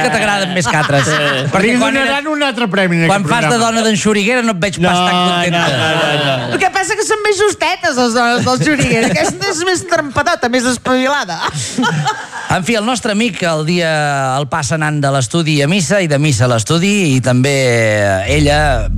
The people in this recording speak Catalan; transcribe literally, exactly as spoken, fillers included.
que t'agraden més que altres. Perquè li donaran un altre premi en Quan aquest fas de programa. dona d'en Xuriguera no et veig pas tan contenta. No, no, no, no. El que passa que són més justetes, les dones del Xuriguera. Aquesta és més trempadota, més espavilada. En fi, el nostre amic el dia el passa anant de l'estudi a missa i de missa a l'estudi i també ella